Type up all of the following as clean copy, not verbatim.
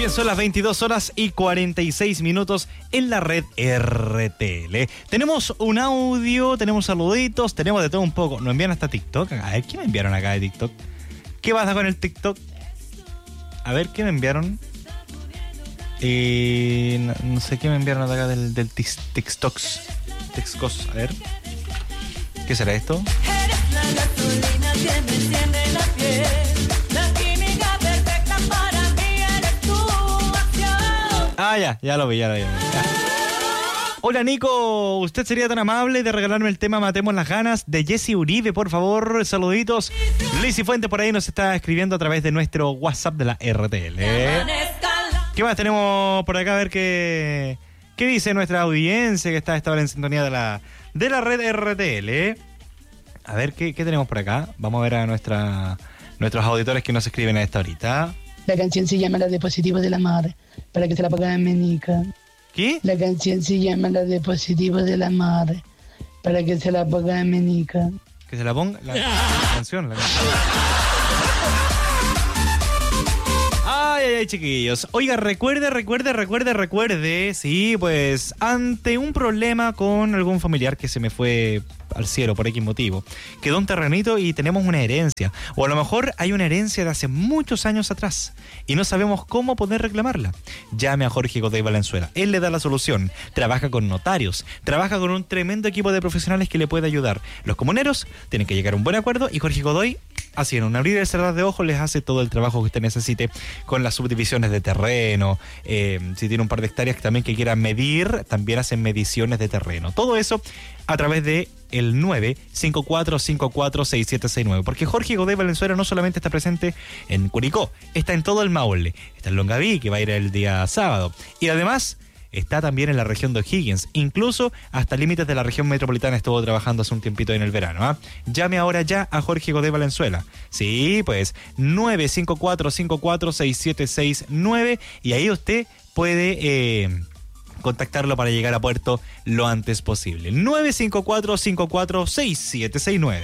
Bien, son las 22:46 en la red RTL. Tenemos un audio, tenemos saluditos, tenemos de todo un poco. Nos envían hasta TikTok. A ver, ¿qué me enviaron acá de TikTok? ¿Qué pasa con el TikTok? A ver, ¿qué me enviaron? No sé qué me enviaron acá del TikToks. TikToks, a ver. ¿Qué será esto? Ah, ya lo vi. Hola Nico, ¿usted sería tan amable de regalarme el tema Matemos las ganas de Jesse Uribe, por favor? Saluditos. Lizzy Fuentes por ahí nos está escribiendo a través de nuestro WhatsApp de la RTL. ¿Qué más tenemos por acá? A ver qué dice nuestra audiencia que está a esta hora en sintonía de la red RTL. A ver qué tenemos por acá. Vamos a ver a nuestros auditores que nos escriben a esta horita. La canción se llama La Dispositivos de la Madre, para que se la pongan en Menica. ¿Qué? La canción se llama La Dispositivos de la Madre, para que se la pongan en Menica. Que se la ponga la canción. Ay, chiquillos. Oiga, recuerde. Sí, pues, ante un problema con algún familiar que se me fue al cielo por X motivo, quedó un terrenito y tenemos una herencia. O a lo mejor hay una herencia de hace muchos años atrás y no sabemos cómo poder reclamarla. Llame a Jorge Godoy Valenzuela. Él le da la solución. Trabaja con notarios. Trabaja con un tremendo equipo de profesionales que le puede ayudar. Los comuneros tienen que llegar a un buen acuerdo y Jorge Godoy, así en un abrir y cerrar de ojos, les hace todo el trabajo que usted necesite con las subdivisiones de terreno. Si tiene un par de hectáreas también que quiera medir, también hacen mediciones de terreno. Todo eso a través de el 954546769. Porque Jorge Godoy Valenzuela no solamente está presente en Curicó, está en todo el Maule, está en Longaví, que va a ir el día sábado. Y además está también en la región de O'Higgins, incluso hasta límites de la región metropolitana estuvo trabajando hace un tiempito en el verano. ¿Ah? Llame ahora ya a Jorge Godoy Valenzuela. Sí, pues 954546769 y ahí usted puede contactarlo para llegar a puerto lo antes posible. 954546769.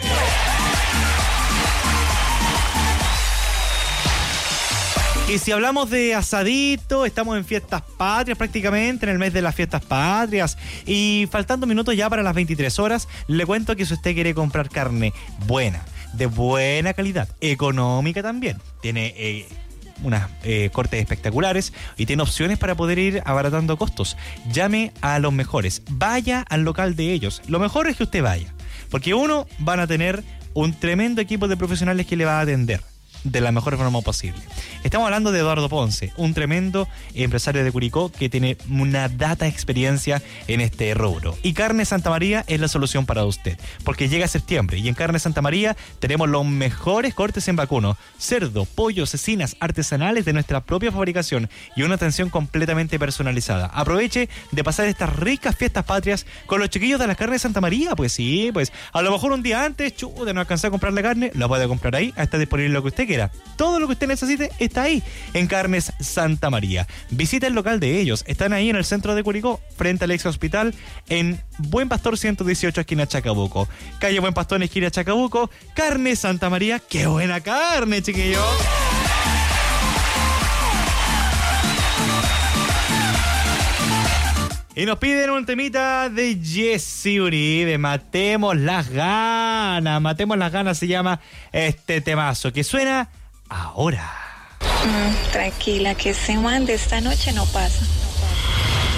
Y si hablamos de asadito, estamos en fiestas patrias prácticamente, en el mes de las fiestas patrias. Y faltando minutos ya para las 23 horas, le cuento que si usted quiere comprar carne buena, de buena calidad, económica también, tiene unas cortes espectaculares y tiene opciones para poder ir abaratando costos. Llame a los mejores, vaya al local de ellos. Lo mejor es que usted vaya, porque van a tener un tremendo equipo de profesionales que le va a atender de la mejor forma posible. Estamos hablando de Eduardo Ponce, un tremendo empresario de Curicó que tiene una data experiencia en este rubro. Y Carne Santa María es la solución para usted, porque llega septiembre y en Carne Santa María tenemos los mejores cortes en vacuno, cerdo, pollo, cecinas artesanales de nuestra propia fabricación y una atención completamente personalizada. Aproveche de pasar estas ricas fiestas patrias con los chiquillos de la Carne Santa María. Pues sí, pues a lo mejor un día antes, no alcanzó a comprar la carne, la puede comprar ahí, está disponible lo que usted quiera. Todo lo que usted necesite está ahí en Carnes Santa María. Visita el local de ellos. Están ahí en el centro de Curicó, frente al ex hospital, en Buen Pastor 118, esquina Chacabuco. Calle Buen Pastor, esquina Chacabuco. Carnes Santa María. ¡Qué buena carne, chiquillos! Y nos piden un temita de Jesse Uribe, Matemos las ganas se llama este temazo, que suena ahora. Tranquila, que ese man de esta noche no pasa.